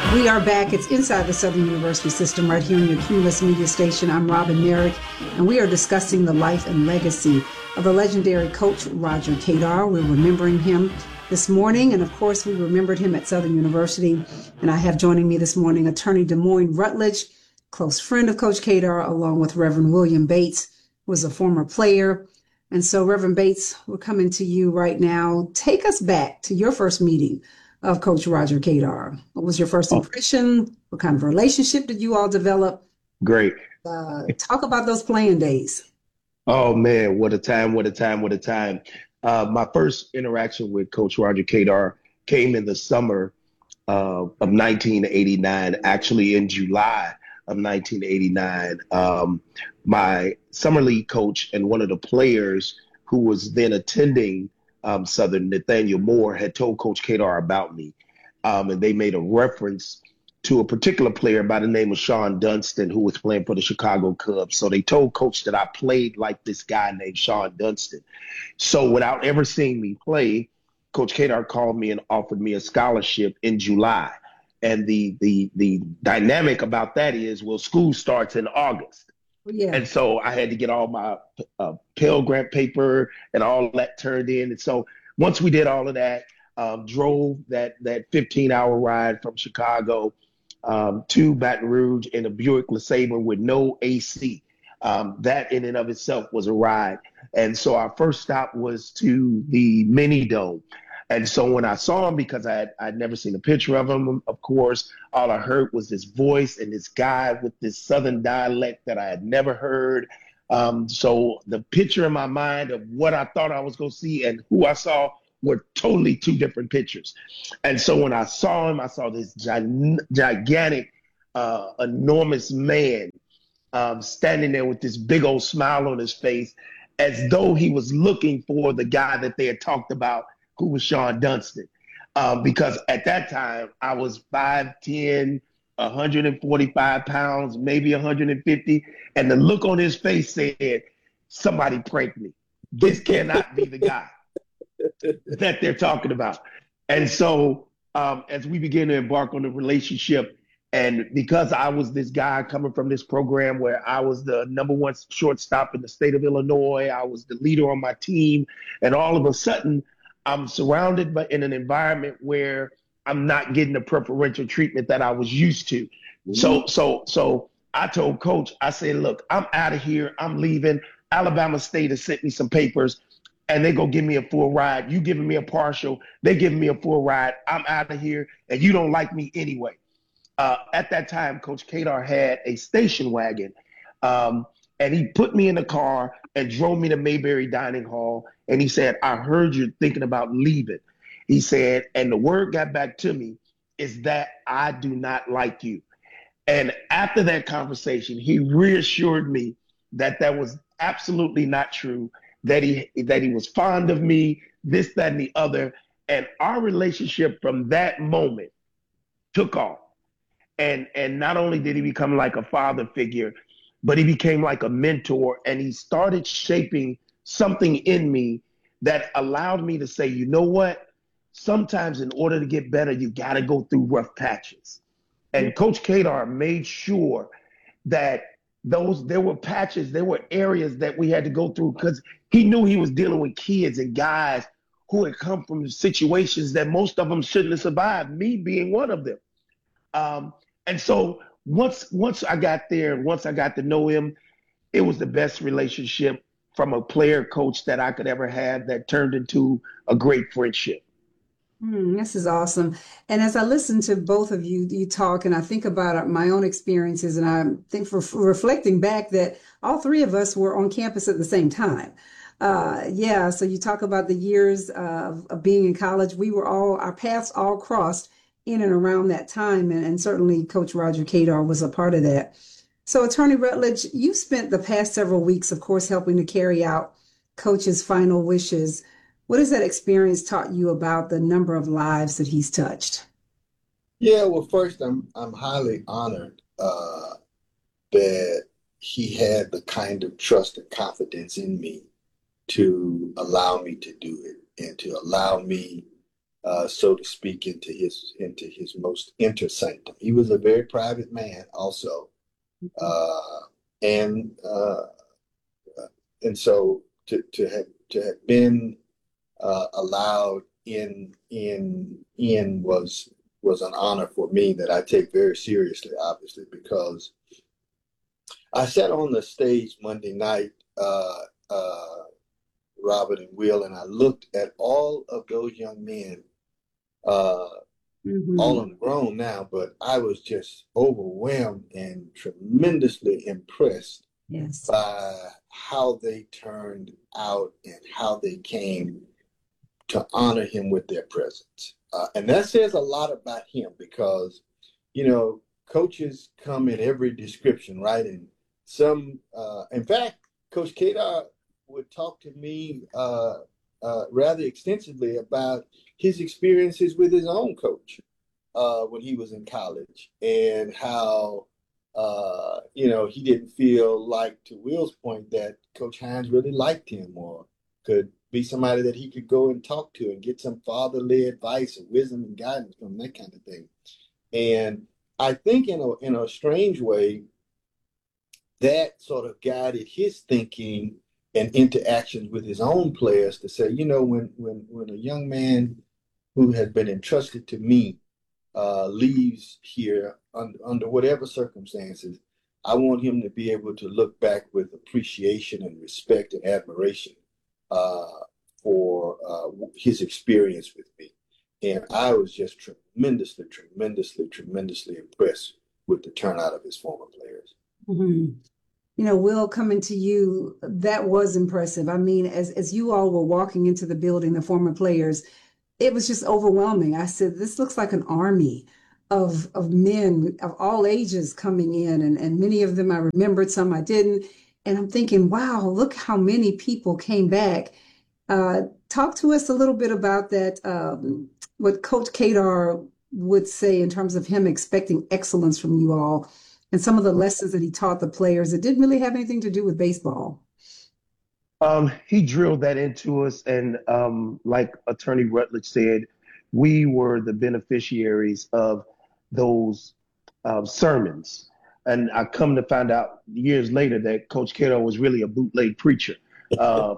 We are back. It's Inside the Southern University System right here on your Cumulus Media Station. I'm Robin Merrick, and we are discussing the life and legacy of the legendary coach Roger Kadar. We're remembering him this morning, and of course, we remembered him at Southern University. And I have joining me this morning Attorney Demoyne Rutledge, close friend of Coach Kadar, along with Reverend William Bates, who was a former player. And so, Reverend Bates, we're coming to you right now. Take us back to your first meeting of Coach Roger Kadar. What was your first impression? What kind of relationship did you all develop? Great. Talk about those playing days. Oh man, what a time, what a time, what a time. My first interaction with Coach Roger Kadar came in the summer of 1989, actually in July of 1989. My summer league coach and one of the players who was then attending Southern, Nathaniel Moore, had told Coach Kadar about me. And they made a reference to a particular player by the name of Sean Dunston, who was playing for the Chicago Cubs. So they told Coach that I played like this guy named Sean Dunston. So without ever seeing me play, Coach Kadar called me and offered me a scholarship in July. And the dynamic about that is, well, school starts in August. Yeah. And so I had to get all my Pell Grant paper and all that turned in. And so once we did all of that, drove that 15-hour ride from Chicago to Baton Rouge in a Buick LeSabre with no AC. That in and of itself was a ride. And so our first stop was to the Mini Dome. And so when I saw him, because I'd never seen a picture of him, of course, all I heard was this voice and this guy with this Southern dialect that I had never heard. So the picture in my mind of what I thought I was going to see and who I saw were totally two different pictures. And so when I saw him, I saw this gigantic, enormous man standing there with this big old smile on his face, as though he was looking for the guy that they had talked about, who was Sean Dunston. Because at that time, I was 5'10", 145 pounds, maybe 150. And the look on his face said, somebody pranked me. This cannot be the guy that they're talking about. And so as we began to embark on the relationship, and because I was this guy coming from this program where I was the #1 shortstop in the state of Illinois, I was the leader on my team, and all of a sudden, I'm surrounded by in an environment where I'm not getting the preferential treatment that I was used to. Mm-hmm. So I told Coach, I said, look, I'm out of here. I'm leaving. Alabama State has sent me some papers, and they're going to give me a full ride. You giving me a partial. They're giving me a full ride. I'm out of here, and you don't like me anyway. At that time, Coach Kadar had a station wagon, and he put me in the car and drove me to Mayberry Dining Hall. And he said, I heard you're thinking about leaving. He said, and the word got back to me is that I do not like you. And after that conversation, he reassured me that that was absolutely not true, that he was fond of me, this, that, and the other. And our relationship from that moment took off. And not only did he become like a father figure, but he became like a mentor, and he started shaping something in me that allowed me to say, you know what? Sometimes in order to get better, you got to go through rough patches. And Coach Kadar made sure that there were patches, there were areas that we had to go through, because he knew he was dealing with kids and guys who had come from situations that most of them shouldn't have survived, me being one of them. And so once I got there, once I got to know him, it was the best relationship from a player coach that I could ever have, that turned into a great friendship. This is awesome. And as I listen to both of you talk, and I think about my own experiences, and I think for reflecting back that all three of us were on campus at the same time. So you talk about the years of being in college. Our paths all crossed in and around that time. And certainly Coach Roger Kadar was a part of that. So Attorney Rutledge, you spent the past several weeks, of course, helping to carry out Coach's final wishes. What has that experience taught you about the number of lives that he's touched? Yeah, well, first, I'm highly honored that he had the kind of trust and confidence in me to allow me to do it, and to allow me so to speak, into his most inner sanctum. He was a very private man, also, uh, and uh, and so to have been allowed in was an honor for me that I take very seriously, obviously, because I sat on the stage Monday night, Robert and Will, and I looked at all of those young men, uh, all of Hmm. them grown now, but I was just overwhelmed and tremendously impressed Yes. by how they turned out and how they came to honor him with their presence. And that says a lot about him because, coaches come in every description, right? And in fact, Coach Kadar would talk to me rather extensively about his experiences with his own coach when he was in college and how, he didn't feel like, to Will's point, that Coach Hines really liked him or could be somebody that he could go and talk to and get some fatherly advice and wisdom and guidance from, that kind of thing. And I think in a strange way, that sort of guided his thinking and interactions with his own players to say, when a young man who has been entrusted to me leaves here under whatever circumstances, I want him to be able to look back with appreciation and respect and admiration uh, for his experience with me. And I was just tremendously, tremendously, tremendously impressed with the turnout of his former players. Hmm. Will, coming to you, that was impressive. I mean, as you all were walking into the building, the former players, it was just overwhelming. I said, this looks like an army of men of all ages coming in, and many of them I remembered, some I didn't. And I'm thinking, wow, look how many people came back. Talk to us a little bit about that, what Coach Kadar would say in terms of him expecting excellence from you all and some of the lessons that he taught the players that didn't really have anything to do with baseball. He drilled that into us, and like Attorney Rutledge said, we were the beneficiaries of those sermons. And I come to find out years later that Coach Cato was really a bootleg preacher. Um,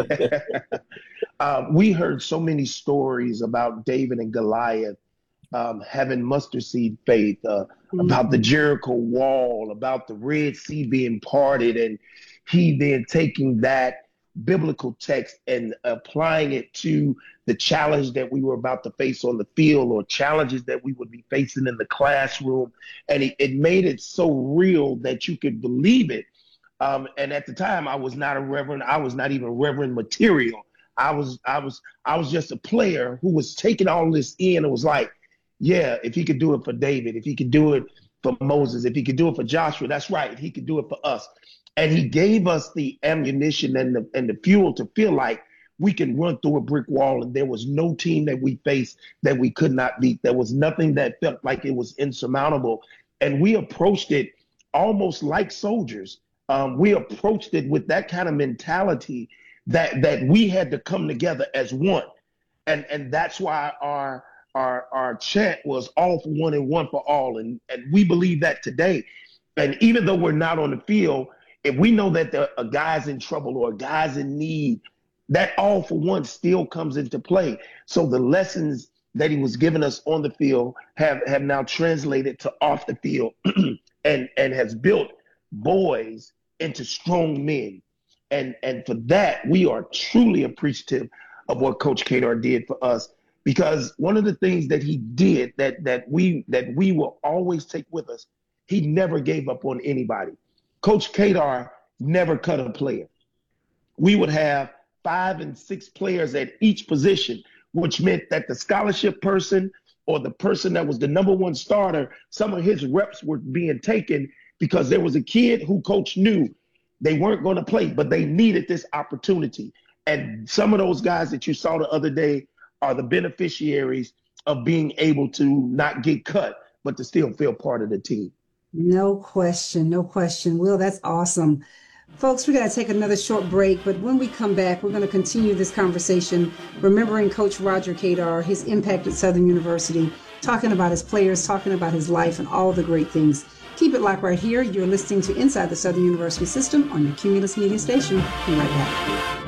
we heard so many stories about David and Goliath having mustard seed faith, about the Mhm. Jericho wall, about the Red Sea being parted, and he then taking that biblical text and applying it to the challenge that we were about to face on the field or challenges that we would be facing in the classroom. And it made it so real that you could believe it. And at the time, I was not a reverend. I was not even reverend material. I was just a player who was taking all this in. It was like, yeah, if he could do it for David, if he could do it for Moses, if he could do it for Joshua, that's right. He could do it for us. And he gave us the ammunition and the fuel to feel like we can run through a brick wall. And there was no team that we faced that we could not beat. There was nothing that felt like it was insurmountable. And we approached it almost like soldiers. We approached it with that kind of mentality that we had to come together as one. And that's why our chant was all for one and one for all. And we believe that today. And even though we're not on the field, if we know that a guy's in trouble or a guy's in need, that all for one still comes into play. So the lessons that he was giving us on the field have now translated to off the field and has built boys into strong men. And for that, we are truly appreciative of what Coach Kadar did for us. Because one of the things that he did that we will always take with us, he never gave up on anybody. Coach Kadar never cut a player. We would have 5 and 6 players at each position, which meant that the scholarship person or the person that was the number one starter, some of his reps were being taken because there was a kid who coach knew they weren't going to play, but they needed this opportunity. And some of those guys that you saw the other day are the beneficiaries of being able to not get cut, but to still feel part of the team. No question, no question. Will, that's awesome. Folks, we're going to take another short break, but when we come back, we're going to continue this conversation, remembering Coach Roger Kadar, his impact at Southern University, talking about his players, talking about his life, and all the great things. Keep it locked right here. You're listening to Inside the Southern University System on your Cumulus Media Station. Be right back.